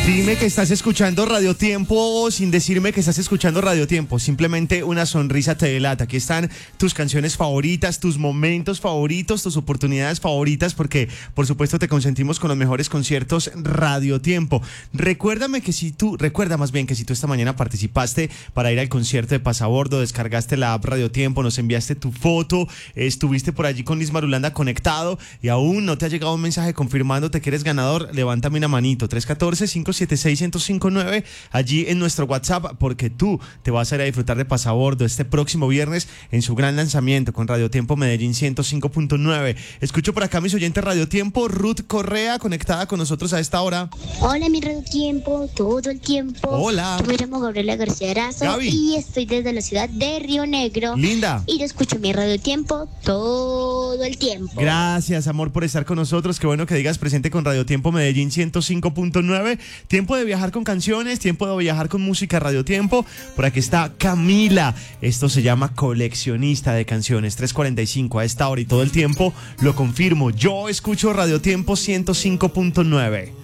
Dime que estás escuchando Radio Tiempo sin decirme que estás escuchando Radio Tiempo. Simplemente una sonrisa te delata. Aquí están tus canciones favoritas, tus momentos favoritos, tus oportunidades favoritas, porque por supuesto te consentimos con los mejores conciertos Radio Tiempo. Recuerda más bien que si tú esta mañana participaste para ir al concierto de Pasabordo, descargaste la app Radio Tiempo, nos enviaste tu foto, estuviste por allí con Liz Marulanda conectado y aún no te ha llegado un mensaje confirmándote que eres ganador, levántame una manito, 314-576-1059 allí en nuestro WhatsApp, porque tú te vas a ir a disfrutar de Pasabordo este próximo viernes en su gran lanzamiento con Radio Tiempo Medellín 105.9. Escucho por acá mis oyentes Radio Tiempo, Ruth Correa conectada con nosotros a esta hora. Hola mi Radio Tiempo, todo el tiempo. Hola. Yo me llamo Gabriela García Arazo Gaby. y estoy desde la ciudad de Río Negro. Linda. Y yo escucho mi Radio Tiempo todo el tiempo. Gracias, amor, por estar con nosotros. Qué bueno que digas presente con Radio Tiempo Medellín 105.9. Tiempo de viajar con canciones, tiempo de viajar con música Radio Tiempo. Por aquí está Camila. Esto se llama Coleccionista de Canciones. 3:45 a esta hora y todo el tiempo. Lo confirmo, yo escucho Radio Tiempo 105.9.